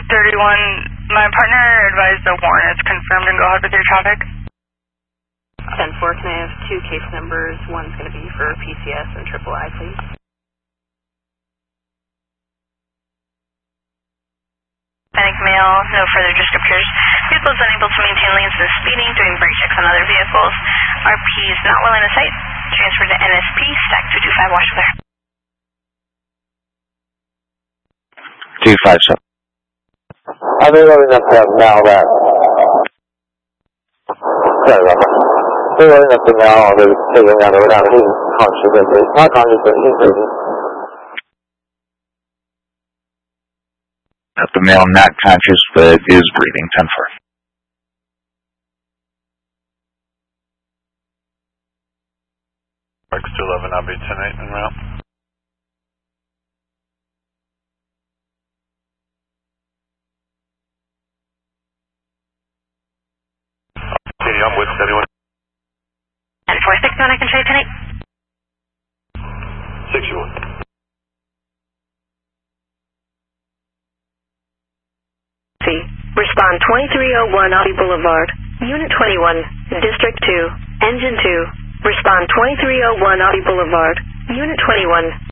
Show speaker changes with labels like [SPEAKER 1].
[SPEAKER 1] 231, my partner advised the warrant is confirmed and go ahead with your traffic.
[SPEAKER 2] 10-4, can I have two case numbers? One's going to be for PCS and III, please.
[SPEAKER 1] Panic male, no further descriptors. Vehicle is unable to maintain lanes and speeding, doing brake checks on other vehicles. RP is not willing to cite. Transfer to NSP, stack 225, watch there.
[SPEAKER 3] 257. I've been loading up now that. Sorry about that. We're loading up now, they're figuring out around he's conscious, but he's not conscious, but he's breathing.
[SPEAKER 4] The male not conscious, but is breathing, 10-4.
[SPEAKER 5] Marks 211, I'll be 10-8 en route. Okay, I'm with 71.
[SPEAKER 1] 10-4, 61, I can show you 10-8.
[SPEAKER 5] 61.
[SPEAKER 2] Respond 2301 Audi Boulevard, Unit 21, District 2, Engine 2. Respond 2301 Audi Boulevard, Unit 21.